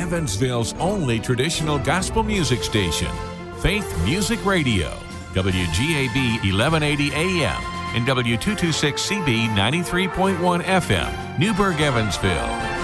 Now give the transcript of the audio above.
Evansville's only traditional gospel music station, Faith Music Radio, WGAB 1180 AM and W226CB 93.1 FM, Newburgh, Evansville.